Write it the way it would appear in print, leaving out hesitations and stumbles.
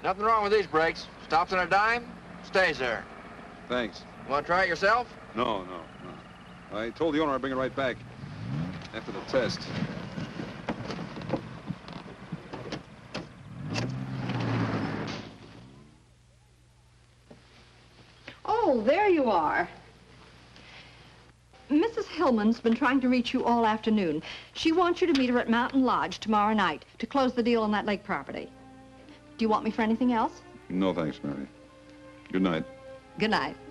Nothing wrong with these brakes. Stops on a dime, stays there. Thanks. Want to try it yourself? No. I told the owner I'd bring it right back after the test. Oh, there you are. Mrs. Hillman's been trying to reach you all afternoon. She wants you to meet her at Mountain Lodge tomorrow night to close the deal on that lake property. Do you want me for anything else? No, thanks, Mary. Good night. Good night.